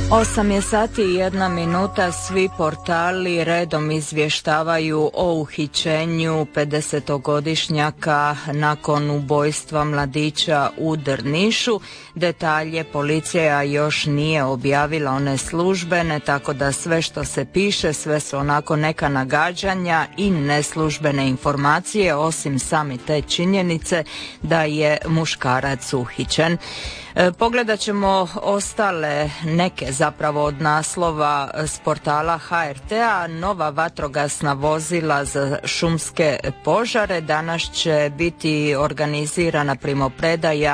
8:01, svi portali redom izvještavaju o uhićenju 50-godišnjaka nakon ubojstva mladića u Drnišu. Detalje policija još nije objavila, one službene, tako da sve što se piše, sve su onako neka nagađanja i neslužbene informacije, osim same te činjenice da je muškarac uhićen. Pogledat ćemo ostale neke zapravo od naslova s portala HRT-a. Nova vatrogasna vozila za šumske požare. Danas će biti organizirana primopredaja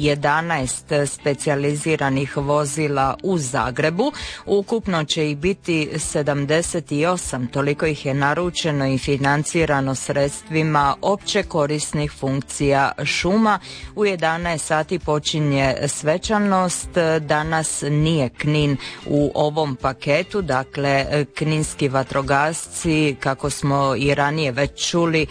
11 specijaliziranih vozila u Zagrebu. Ukupno će ih biti 78, toliko ih je naručeno i financirano sredstvima opće korisnih funkcija šuma. U 11 sati počinje svečanost. Danas nije Knin u ovom paketu, dakle kninski vatrogasci, kako smo i ranije već čuli,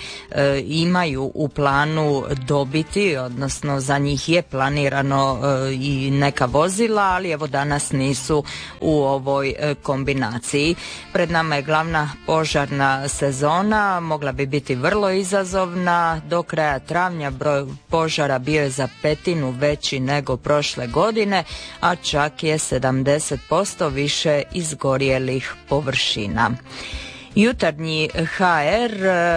imaju u planu dobiti, odnosno za njih je planirano i neka vozila, ali evo danas nisu u ovoj kombinaciji. Pred nama je glavna požarna sezona, mogla bi biti vrlo izazovna. Do kraja travnja broj požara bio je za 1/5 veći nego prošle godine, a čak je 70% više izgorjelih površina. Jutarnji HR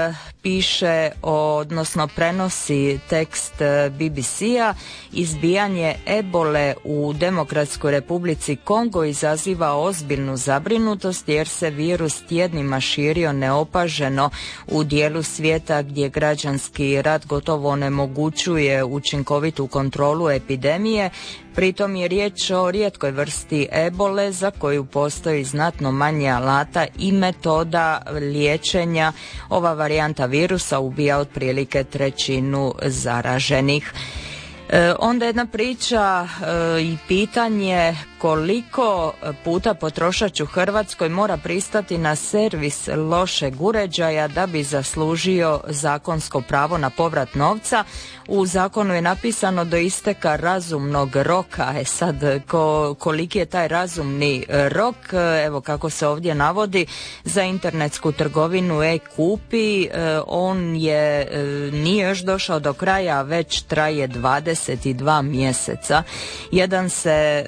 piše, odnosno prenosi tekst BBC-a: izbijanje ebole u Demokratskoj Republici Kongo izaziva ozbiljnu zabrinutost jer se virus tjednima širio neopaženo u dijelu svijeta gdje građanski rat gotovo onemogućuje učinkovitu kontrolu epidemije. Pritom je riječ o rijetkoj vrsti ebole za koju postoji znatno manje alata i metoda liječenja. Ova varijanta virusa ubija otprilike 1/3 zaraženih. Onda jedna priča i pitanje: koliko puta potrošač u Hrvatskoj mora pristati na servis lošeg uređaja da bi zaslužio zakonsko pravo na povrat novca. U zakonu je napisano do isteka razumnog roka. Sad, koliki je taj razumni rok? Evo kako se ovdje navodi, za internetsku trgovinu e-kupi on nije još došao do kraja, a već traje 22 mjeseca. Jedan se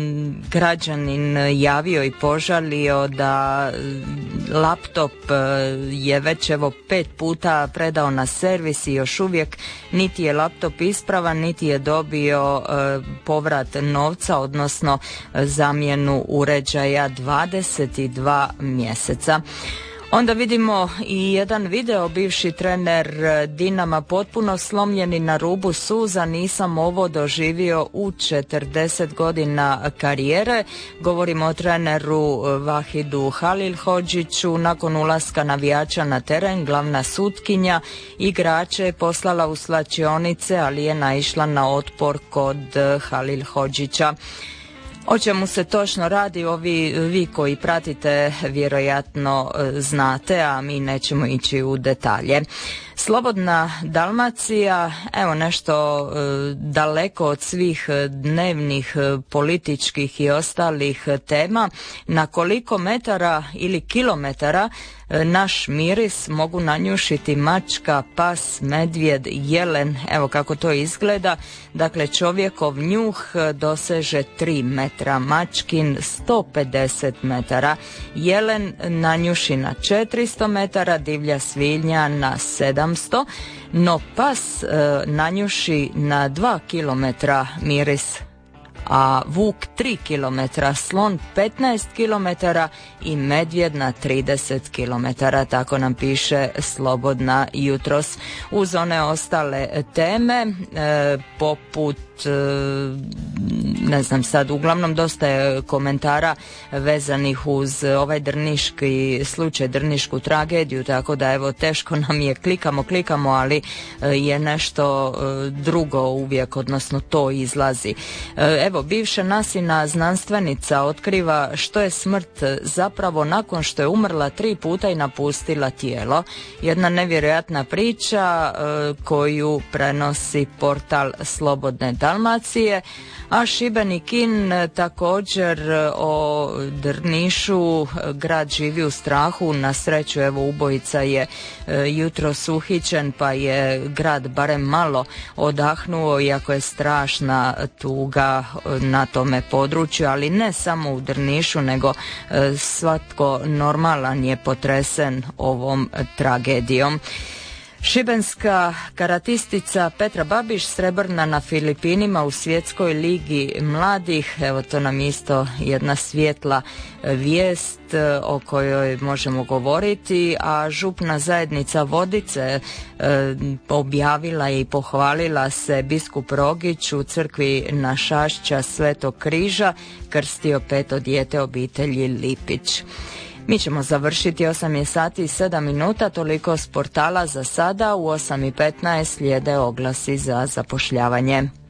građanin javio i požalio da laptop je već 5 puta predao na servis i još uvijek niti je laptop ispravan, niti je dobio povrat novca, odnosno zamjenu uređaja. 22 mjeseca. Onda vidimo i jedan video: bivši trener Dinama potpuno slomljeni na rubu suza, nisam ovo doživio u 40 godina karijere. Govorimo o treneru Vahidu Halilhodžiću. Nakon ulaska navijača na teren, glavna sutkinja igrače je poslala u slačionice, ali je naišla na otpor kod Halilhodžića. O čemu se točno radi, vi koji pratite vjerojatno znate, a mi nećemo ići u detalje. Slobodna Dalmacija, evo nešto daleko od svih dnevnih političkih i ostalih tema. Na koliko metara ili kilometara naš miris mogu nanjušiti mačka, pas, medvjed, jelen? Evo kako to izgleda. Dakle, čovjekov njuh doseže 3 metra, mačkin 150 metara, jelen nanjuši na 400 metara, divlja svinja na 700, no pas nanjuši na 2 kilometra miris, a vuk 3 km, slon 15 km i medvjed na 30 km. Tako nam piše Slobodna jutros. Uz one ostale teme poput ne znam sad, uglavnom dosta je komentara vezanih uz ovaj drniški slučaj, drnišku tragediju, tako da evo teško nam je, klikamo, ali je nešto drugo uvijek, odnosno to izlazi. Evo, bivša Nasina znanstvenica otkriva što je smrt zapravo nakon što je umrla 3 puta i napustila tijelo. Jedna nevjerojatna priča koju prenosi portal Slobodne Dalmacije. Dalmacije, a Šibenik-In također o Drnišu, grad živi u strahu. Na sreću, evo, ubojica je jutros uhićen, pa je grad barem malo odahnuo, iako je strašna tuga na tome području, ali ne samo u Drnišu, nego svatko normalan je potresen ovom tragedijom. Šibenska karatistica Petra Babiš srebrna na Filipinima u Svjetskoj ligi mladih. Evo, to nam isto jedna svijetla vijest o kojoj možemo govoriti, a župna zajednica Vodice objavila je i pohvalila se biskup Rogić u crkvi Našašća Svetog križa krstio 5. dijete obitelji Lipić. Mi ćemo završiti 8 sati i 7 minuta, toliko s portala za sada. U 8:15 slijede oglasi za zapošljavanje.